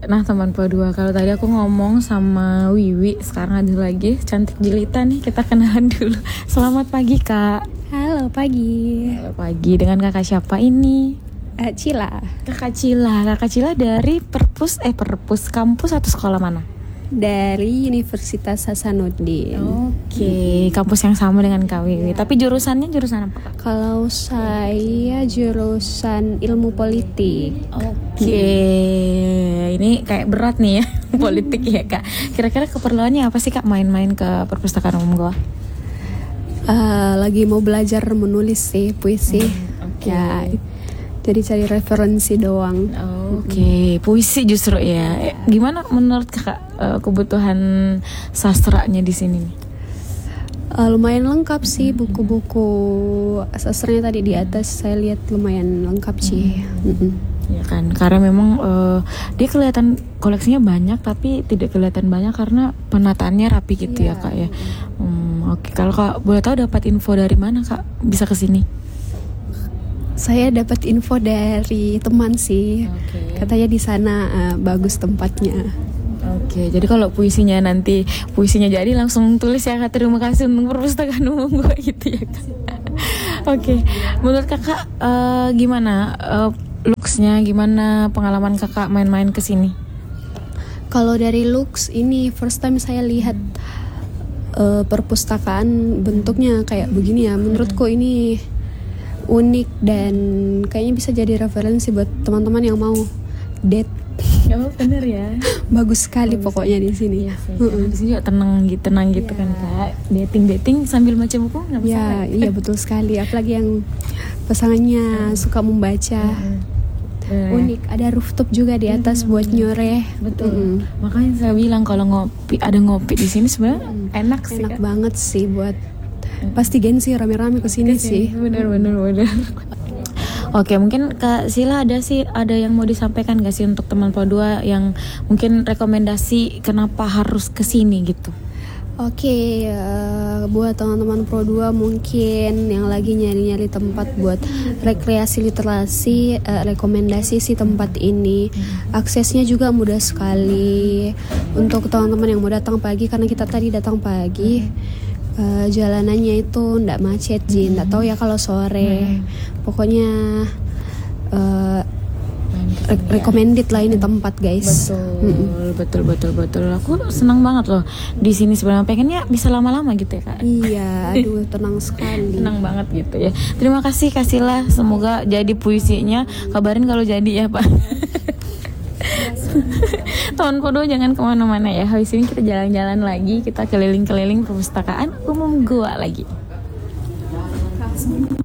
Nah teman dua, kalau tadi aku ngomong sama Wiwi, sekarang ada lagi cantik jelita nih, kita kenalan dulu. Selamat pagi Kak. Halo pagi. Halo pagi, dengan kakak siapa ini? Cila. Kakak Cila dari Perpus kampus atau sekolah mana? Dari Universitas Hasanuddin. Oke, kampus yang sama dengan Kak Wiwi. Tapi jurusannya jurusan apa Kak? Kalau saya jurusan ilmu politik. Oke, ini kayak berat nih ya politik ya Kak. Kira-kira keperluannya apa sih Kak main-main ke perpustakaan umum gua? Lagi mau belajar menulis sih puisi. Ya, jadi cari referensi doang. Oke, puisi justru ya. Gimana menurut Kakak kebutuhan sastranya di sini nih? Lumayan lengkap sih buku-buku sastranya tadi di atas saya lihat lumayan lengkap sih. Ya kan, karena memang dia kelihatan koleksinya banyak tapi tidak kelihatan banyak karena penataannya rapi gitu ya Kak ya. Oke, kalau Kak boleh tahu dapat info dari mana Kak bisa ke sini? Saya dapat info dari teman sih. Katanya di sana bagus tempatnya. Oke, jadi kalau puisinya jadi langsung tulis ya Kak, terima kasih untuk perpustakaan umum gue gitu ya Kak. Oke, menurut Kakak gimana looks-nya, gimana pengalaman Kakak main-main ke sini? Kalau dari looks ini first time saya lihat perpustakaan bentuknya kayak begini ya. Menurutku ini unik dan kayaknya bisa jadi referensi buat teman-teman yang mau date. Oh bener ya. Bagus sekali pokoknya di sini. Di sini juga tenang gitu kan Kak. Dating sambil baca buku nggak masalah. Iya betul sekali. Apalagi yang pasangannya suka membaca. Unik. Ada rooftop juga di atas buat nyoreh. Betul. Makanya saya bilang kalau ada ngopi di sini sebenarnya enak sih. Enak banget sih buat. Pasti gengsi rame-rame kesini sih. Bener. Oke, mungkin Kak Sila ada yang mau disampaikan gak sih untuk teman Pro2 yang mungkin rekomendasi kenapa harus kesini gitu? Oke, buat teman-teman Pro2 mungkin yang lagi nyari-nyari tempat buat rekreasi literasi, rekomendasi sih tempat ini. Aksesnya juga mudah sekali untuk teman-teman yang mau datang pagi, karena kita tadi datang pagi. Jalanannya itu ndak macet Jin, ndak tahu ya kalau sore. Pokoknya recommended lah ini tempat guys. Betul. Aku senang banget loh di sini sebenarnya, pengennya bisa lama-lama gitu ya Kak. Iya, aduh tenang sekali. Tenang banget gitu ya. Terima kasih Kasila, semoga jadi puisinya. Kabarin kalau jadi ya Pak. Teman Pro2 jangan kemana-mana ya. Habis ini kita jalan-jalan lagi, kita keliling-keliling perpustakaan umum gua lagi.